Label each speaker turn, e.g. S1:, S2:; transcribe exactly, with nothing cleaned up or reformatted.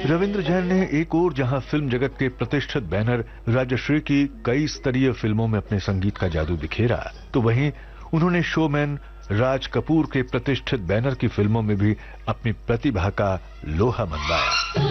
S1: रविंद्र जैन ने एक और जहां फिल्म जगत के प्रतिष्ठित बैनर राजश्री की कई स्तरीय फिल्मों में अपने संगीत का जादू बिखेरा, तो वहीं उन्होंने शोमैन राज कपूर के प्रतिष्ठित बैनर की फिल्मों में भी अपनी प्रतिभा का लोहा मनवाया।